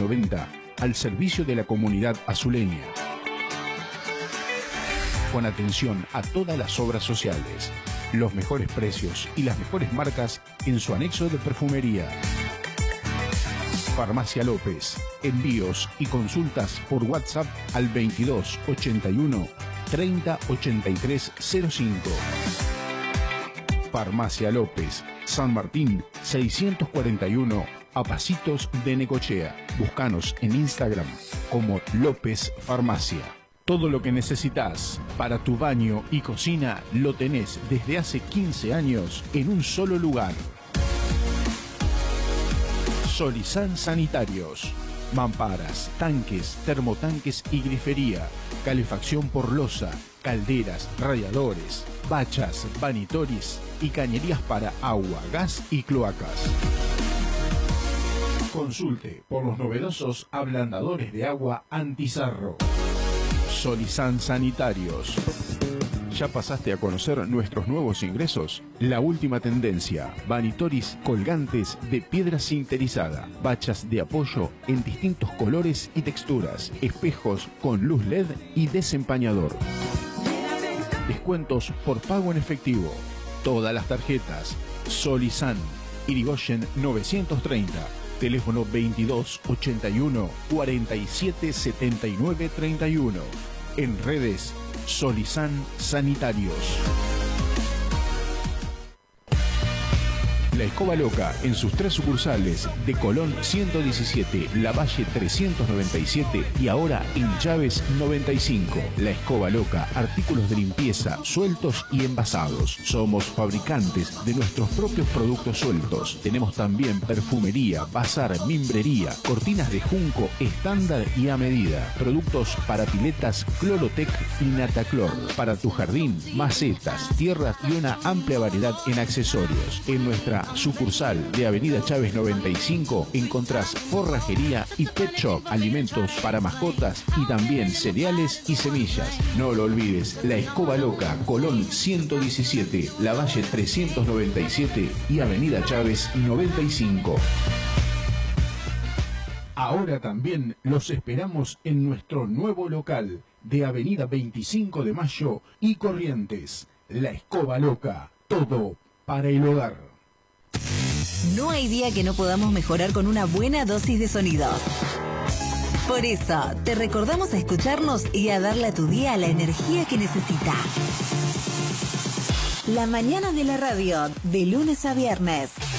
1990 al servicio de la comunidad azuleña. Con atención a todas las obras sociales, los mejores precios y las mejores marcas en su anexo de perfumería. Farmacia López. Envíos y consultas por WhatsApp al 22 81 30 83 05. Farmacia López, San Martín 641, a pasitos de Necochea. Búscanos en Instagram como López Farmacia. Todo lo que necesitas para tu baño y cocina lo tenés desde hace 15 años en un solo lugar. Solizán Sanitarios. Mamparas, tanques, termotanques y grifería. Calefacción por losa, calderas, radiadores, bachas, vanitoris y cañerías para agua, gas y cloacas. Consulte por los novedosos ablandadores de agua antisarro. Solizán Sanitarios. ¿Ya pasaste a conocer nuestros nuevos ingresos? La última tendencia: vanitoris colgantes de piedra sinterizada, bachas de apoyo en distintos colores y texturas, espejos con luz LED y desempañador. Descuentos por pago en efectivo. Todas las tarjetas. Solizán, Irigoyen 930. Teléfono 22 81 47 79 31. En redes, Solizán Sanitarios. La Escoba Loca en sus 3 sucursales de Colón 117, Lavalle 397 y ahora en Chávez 95. La Escoba Loca, artículos de limpieza sueltos y envasados. Somos fabricantes de nuestros propios productos sueltos. Tenemos también perfumería, bazar, mimbrería, cortinas de junco estándar y a medida. Productos para piletas Clorotec y Nataclor. Para tu jardín, macetas, tierras y una amplia variedad en accesorios. En nuestra sucursal de Avenida Chávez 95 encontrás forrajería y pet shop, alimentos para mascotas y también cereales y semillas. No lo olvides, La Escoba Loca, Colón 117, Lavalle 397 y Avenida Chávez 95. Ahora también los esperamos en nuestro nuevo local de Avenida 25 de Mayo y Corrientes. La Escoba Loca, todo para el hogar. No hay día que no podamos mejorar con una buena dosis de sonido. Por eso, te recordamos a escucharnos y a darle a tu día la energía que necesita. La mañana de la radio, de lunes a viernes.